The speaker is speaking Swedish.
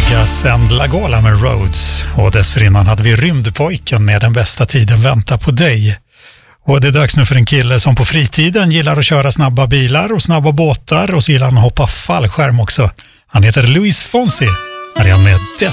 Vegas and Lagola med Roads. Och dessförinnan hade vi Rymdpojken med Den bästa tiden väntar på dig. Och det är dags nu för en kille som på fritiden gillar att köra snabba bilar och snabba båtar och så gillar han att hoppa fallskärm också. Han heter Luis Fonsi. Här är han med